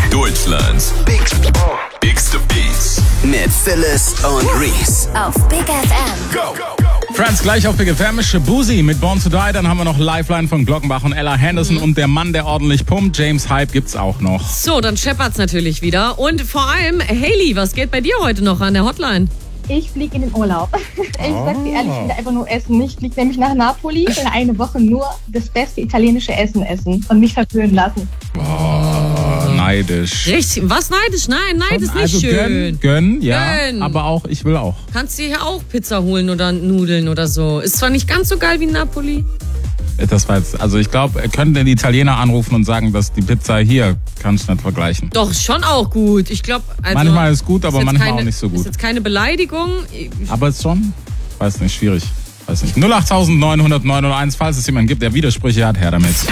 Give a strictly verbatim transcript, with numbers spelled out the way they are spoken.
Deutschlands Big, Bigste Beats mit Phyllis und Reese auf Big F M. Go! Friends, gleich auf Big F M, Shabuzi mit Born to Die. Dann haben wir noch Lifeline von Glockenbach und Ella Henderson mhm. und der Mann, der ordentlich pumpt. James Hype gibt's auch noch. So, dann scheppert's natürlich wieder. Und vor allem, Hailey, was geht bei dir heute noch an der Hotline? Ich fliege in den Urlaub. Ich sag dir ehrlich, ich will einfach nur essen. Ich fliege nämlich nach Napoli und eine Woche nur das beste italienische Essen essen und mich verwöhnen lassen. Oh, neidisch. Richtig, was neidisch? Nein, Neid ist nicht also schön. Gönn, gönn, ja, Gönn. aber auch, ich will auch. Kannst du hier auch Pizza holen oder Nudeln oder so. Ist zwar nicht ganz so geil wie Napoli. Das war jetzt, also ich glaube, er könnte den Italiener anrufen und sagen, dass die Pizza hier, kannst du nicht vergleichen. Doch, schon auch gut. Ich glaube, also manchmal ist gut, aber ist manchmal keine, auch nicht so gut. Ist jetzt keine Beleidigung. Aber ist schon, weiß nicht, schwierig. Weiß nicht. null acht neun null null neun null eins, falls es jemanden gibt, der Widersprüche hat, her damit.